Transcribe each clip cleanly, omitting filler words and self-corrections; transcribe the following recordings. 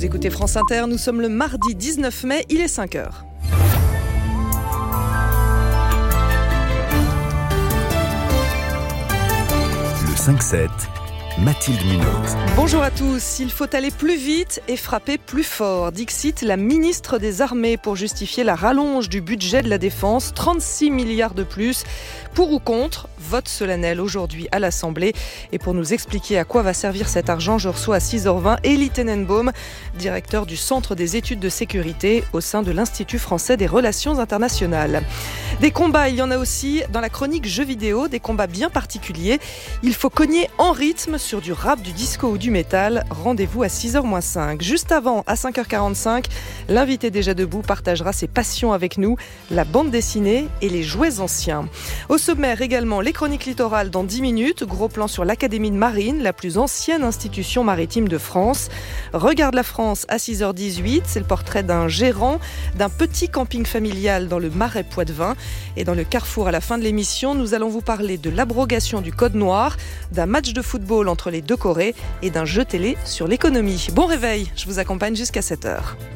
Vous écoutez France Inter, nous sommes le mardi 19 mai, il est 5h. Le 5-7, Mathilde Munoz. Bonjour à tous. Il faut aller plus vite et frapper plus fort. Dixit, la ministre des Armées, pour justifier la rallonge du budget de la défense, 36 milliards de plus. Pour ou contre, vote solennel aujourd'hui à l'Assemblée. Et pour nous expliquer à quoi va servir cet argent, je reçois à 6h20 Elie Tenenbaum, directeur du Centre des études de sécurité au sein de l'Institut français des relations internationales. Des combats, il y en a aussi dans la chronique jeux vidéo, des combats bien particuliers. Il faut cogner en rythme sur du rap, du disco ou du métal. Rendez-vous à 6h-5. Juste avant, à 5h45, l'invité déjà debout partagera ses passions avec nous, la bande dessinée et les jouets anciens. Au sommaire également, les chroniques littorales dans 10 minutes. Gros plan sur l'Académie de Marine, la plus ancienne institution maritime de France. Regarde la France à 6h18. C'est le portrait d'un gérant d'un petit camping familial dans le Marais Poitevin. Et dans le Carrefour, à la fin de l'émission, nous allons vous parler de l'abrogation du Code Noir, d'un match de football entre les deux Corées et d'un jeu télé sur l'économie. Bon réveil, je vous accompagne jusqu'à 7h.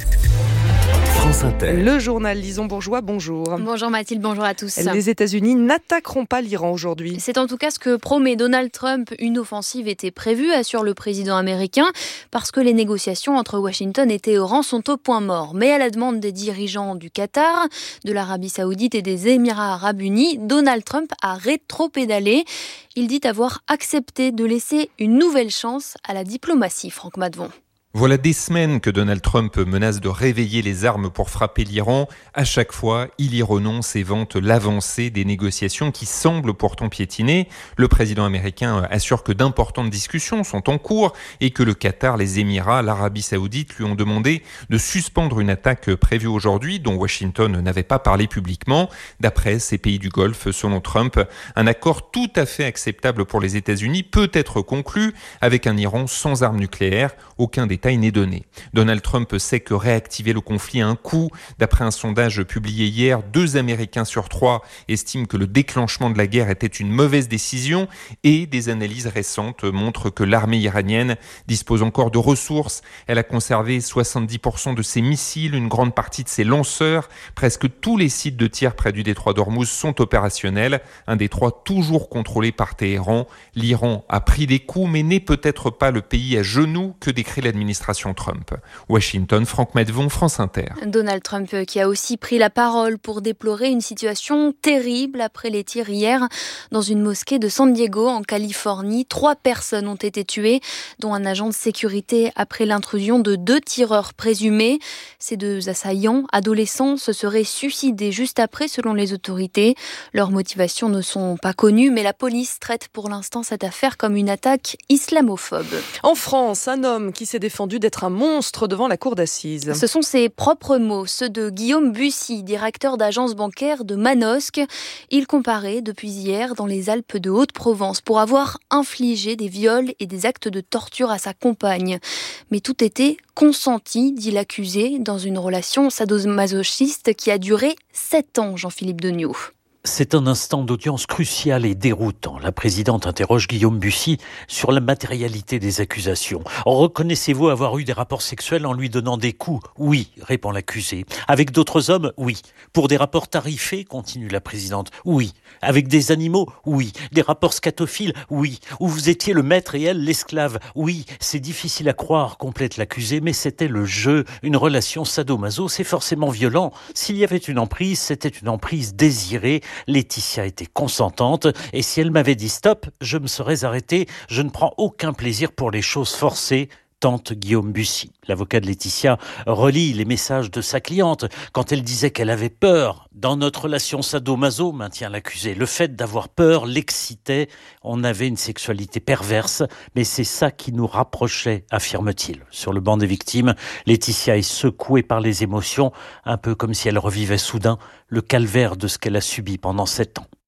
France Inter. Le journal Lison Bourgeois, bonjour. Bonjour Mathilde, bonjour à tous. Les États-Unis n'attaqueront pas l'Iran aujourd'hui. C'est en tout cas ce que promet Donald Trump. Une offensive était prévue, assure le président américain, parce que les négociations entre Washington et Téhéran sont au point mort. Mais à la demande des dirigeants du Qatar, de l'Arabie Saoudite et des Émirats Arabes Unis, Donald Trump a rétropédalé. Il dit avoir accepté de laisser une nouvelle chance à la diplomatie, Franck Madvon. Voilà des semaines que Donald Trump menace de réveiller les armes pour frapper l'Iran. À chaque fois, il y renonce et vante l'avancée des négociations qui semblent pourtant piétiner. Le président américain assure que d'importantes discussions sont en cours et que le Qatar, les Émirats, l'Arabie Saoudite lui ont demandé de suspendre une attaque prévue aujourd'hui dont Washington n'avait pas parlé publiquement. D'après ces pays du Golfe, selon Trump, un accord tout à fait acceptable pour les États-Unis peut être conclu avec un Iran sans armes nucléaires. Aucun détail n'est donné. Donald Trump sait que réactiver le conflit a un coût. D'après un sondage publié hier, 2 Américains sur 3 estiment que le déclenchement de la guerre était une mauvaise décision et des analyses récentes montrent que l'armée iranienne dispose encore de ressources. Elle a conservé 70% de ses missiles, une grande partie de ses lanceurs. Presque tous les sites de tir près du détroit d'Ormuz sont opérationnels. Un détroit toujours contrôlé par Téhéran. L'Iran a pris des coups mais n'est peut-être pas le pays à genoux que décrit l'administration Trump. Washington, Franck Madvon, France Inter. Donald Trump qui a aussi pris la parole pour déplorer une situation terrible après les tirs hier dans une mosquée de San Diego en Californie. 3 personnes ont été tuées, dont un agent de sécurité après l'intrusion de 2 tireurs présumés. Ces 2 assaillants adolescents se seraient suicidés juste après selon les autorités. Leurs motivations ne sont pas connues, mais la police traite pour l'instant cette affaire comme une attaque islamophobe. En France, un homme qui s'est défendu d'être un monstre devant la cour d'assises. Ce sont ses propres mots, ceux de Guillaume Bussy, directeur d'agence bancaire de Manosque. Il comparait depuis hier dans les Alpes de Haute-Provence pour avoir infligé des viols et des actes de torture à sa compagne. Mais tout était consenti, dit l'accusé, dans une relation sadomasochiste qui a duré 7 ans, Jean-Philippe Degnaud. C'est un instant d'audience crucial et déroutant. La présidente interroge Guillaume Bussy sur la matérialité des accusations. Reconnaissez-vous avoir eu des rapports sexuels en lui donnant des coups ? Oui, répond l'accusé. Avec d'autres hommes ? Oui. Pour des rapports tarifés ? Continue la présidente. Oui. Avec des animaux ? Oui. Des rapports scatophiles ? Oui. Où vous étiez le maître et elle l'esclave ? Oui. C'est difficile à croire, complète l'accusé, mais c'était le jeu. Une relation sadomaso, c'est forcément violent. S'il y avait une emprise, c'était une emprise désirée. Laetitia était consentante et si elle m'avait dit stop, je me serais arrêté. Je ne prends aucun plaisir pour les choses forcées, tente Guillaume Bussy. L'avocat de Laetitia relie les messages de sa cliente quand elle disait qu'elle avait peur. Dans notre relation sadomaso, maintient l'accusé, le fait d'avoir peur l'excitait. On avait une sexualité perverse, mais c'est ça qui nous rapprochait, affirme-t-il. Sur le banc des victimes, Laetitia est secouée par les émotions, un peu comme si elle revivait soudain le calvaire de ce qu'elle a subi pendant 7 ans.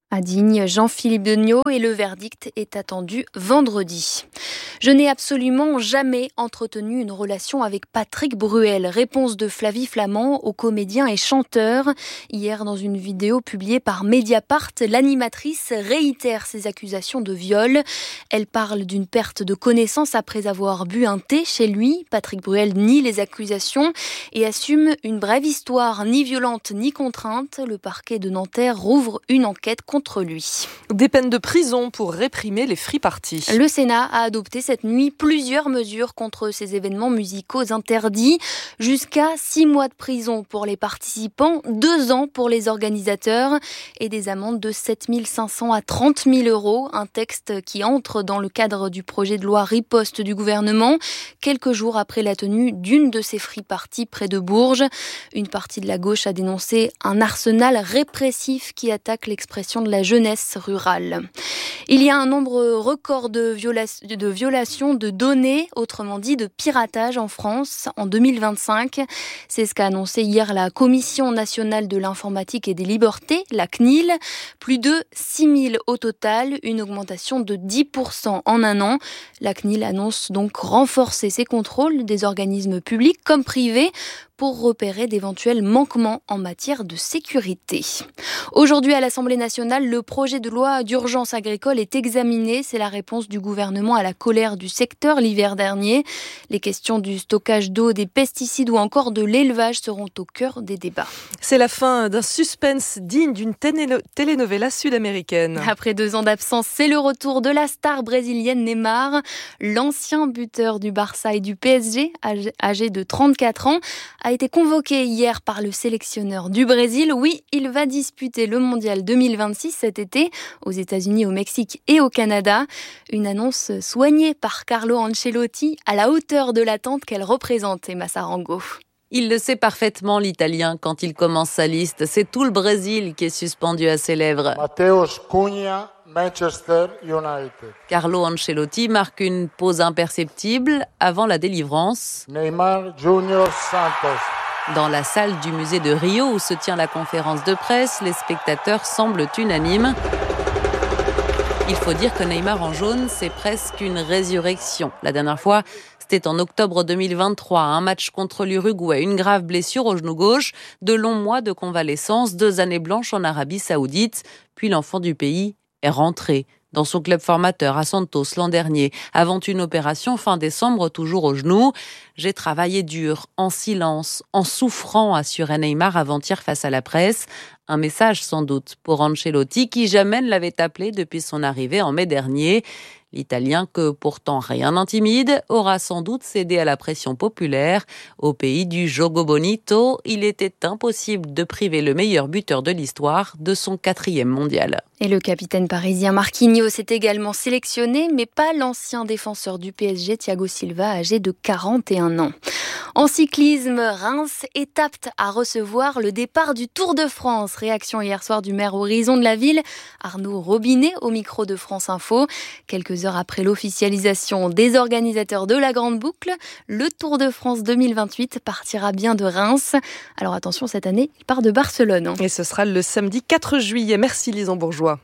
à Digne, Jean-Philippe Degnaud, et le verdict est attendu vendredi. Je n'ai absolument jamais entretenu une relation avec Patrick Bruel. Réponse de Flavie Flament au comédien et chanteur. Hier, dans une vidéo publiée par Mediapart, l'animatrice réitère ses accusations de viol. Elle parle d'une perte de connaissance après avoir bu un thé chez lui. Patrick Bruel nie les accusations et assume une brève histoire, ni violente ni contrainte. Le parquet de Nanterre rouvre une enquête contre lui. Des peines de prison pour réprimer les free-parties. Le Sénat a adopté cette nuit plusieurs mesures contre ces événements musicaux interdits. Jusqu'à 6 mois de prison pour les participants, 2 ans pour les organisateurs et des amendes de 7 500 à 30 000 euros. Un texte qui entre dans le cadre du projet de loi riposte du gouvernement, quelques jours après la tenue d'une de ces free-parties près de Bourges. Une partie de la gauche a dénoncé un arsenal répressif qui attaque l'expression de la jeunesse rurale. Il y a un nombre record de violations de données, autrement dit de piratage en France en 2025. C'est ce qu'a annoncé hier la Commission nationale de l'informatique et des libertés, la CNIL. Plus de 6 000 au total, une augmentation de 10% en un an. La CNIL annonce donc renforcer ses contrôles des organismes publics comme privés pour repérer d'éventuels manquements en matière de sécurité. Aujourd'hui, à l'Assemblée nationale, le projet de loi d'urgence agricole est examiné. C'est la réponse du gouvernement à la colère du secteur l'hiver dernier. Les questions du stockage d'eau, des pesticides ou encore de l'élevage seront au cœur des débats. C'est la fin d'un suspense digne d'une telenovela sud-américaine. Après 2 ans d'absence, c'est le retour de la star brésilienne Neymar. L'ancien buteur du Barça et du PSG, âgé de 34 ans, a été convoqué hier par le sélectionneur du Brésil. Oui, il va disputer le Mondial 2026 cet été aux États-Unis, au Mexique et au Canada. Une annonce soignée par Carlo Ancelotti à la hauteur de l'attente qu'elle représente, Emma Sarango. Il le sait parfaitement, l'Italien, quand il commence sa liste. C'est tout le Brésil qui est suspendu à ses lèvres. Matheus Cunha, Manchester United. Carlo Ancelotti marque une pause imperceptible avant la délivrance. Neymar Junior Santos. Dans la salle du musée de Rio où se tient la conférence de presse, les spectateurs semblent unanimes. Il faut dire que Neymar en jaune, c'est presque une résurrection. La dernière fois, c'était en octobre 2023, un match contre l'Uruguay, une grave blessure au genou gauche, de longs mois de convalescence, 2 années blanches en Arabie Saoudite, puis l'enfant du pays est rentré dans son club formateur à Santos l'an dernier, avant une opération fin décembre, toujours au genou. J'ai travaillé dur, en silence, en souffrant, assurait Neymar avant-hier face à la presse. Un message sans doute pour Ancelotti, qui jamais ne l'avait appelé depuis son arrivée en mai dernier. L'Italien, que pourtant rien n'intimide, aura sans doute cédé à la pression populaire. Au pays du Jogo Bonito, il était impossible de priver le meilleur buteur de l'histoire de son 4e mondial. Et le capitaine parisien Marquinhos est également sélectionné, mais pas l'ancien défenseur du PSG Thiago Silva, âgé de 41 ans. En cyclisme, Reims est apte à recevoir le départ du Tour de France. Réaction hier soir du maire horizon de la ville, Arnaud Robinet, au micro de France Info. Quelques heures après l'officialisation des organisateurs de la Grande Boucle, le Tour de France 2028 partira bien de Reims. Alors attention, cette année, il part de Barcelone. Et ce sera le samedi 4 juillet. Merci Lison Bourgeois.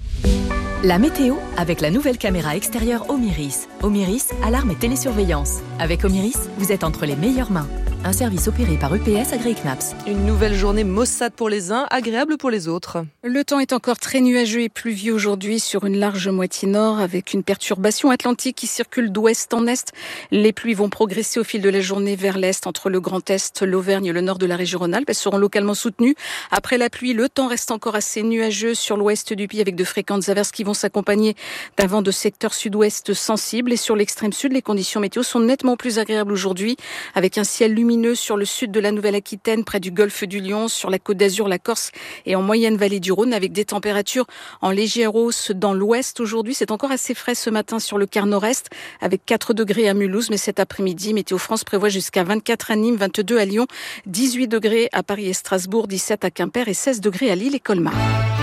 La météo avec la nouvelle caméra extérieure Omiris. Omiris, alarme et télésurveillance. Avec Omiris, vous êtes entre les meilleures mains. Un service opéré par EPS AgriKnaps. Une nouvelle journée maussade pour les uns, agréable pour les autres. Le temps est encore très nuageux et pluvieux aujourd'hui sur une large moitié nord avec une perturbation atlantique qui circule d'ouest en est. Les pluies vont progresser au fil de la journée vers l'est entre le Grand Est, l'Auvergne et le nord de la région Rhône-Alpes. Elles seront localement soutenues. Après la pluie, le temps reste encore assez nuageux sur l'ouest du pays avec de fréquentes averses qui vont s'accompagner d'un vent de secteur sud-ouest sensible. Et sur l'extrême sud, les conditions météo sont nettement plus agréables aujourd'hui avec un ciel lumineux sur le sud de la Nouvelle-Aquitaine, près du golfe du Lion, sur la Côte d'Azur, la Corse et en moyenne vallée du Rhône, avec des températures en légère hausse dans l'ouest. Aujourd'hui, c'est encore assez frais ce matin sur le quart nord-est, avec 4 degrés à Mulhouse, mais cet après-midi, Météo France prévoit jusqu'à 24 à Nîmes, 22 à Lyon, 18 degrés à Paris et Strasbourg, 17 à Quimper et 16 degrés à Lille et Colmar.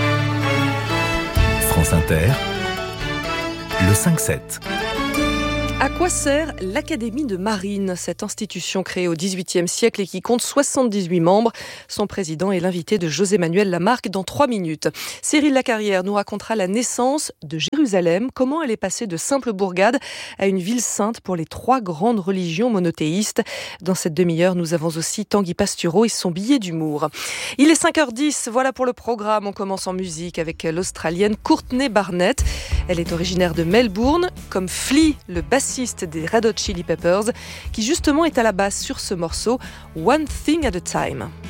France Inter, le 5-7. À quoi sert l'Académie de Marine ? Cette institution créée au XVIIIe siècle et qui compte 78 membres. Son président est l'invité de José-Manuel Lamarque dans 3 minutes. Cyril Lacarrière nous racontera la naissance de Jérusalem, comment elle est passée de simple bourgade à une ville sainte pour les 3 grandes religions monothéistes. Dans cette demi-heure, nous avons aussi Tanguy Pastureau et son billet d'humour. Il est 5h10, voilà pour le programme. On commence en musique avec l'Australienne Courtney Barnett. Elle est originaire de Melbourne, comme Flea, le bassiste des Red Hot Chili Peppers, qui justement est à la basse sur ce morceau One Thing at a Time.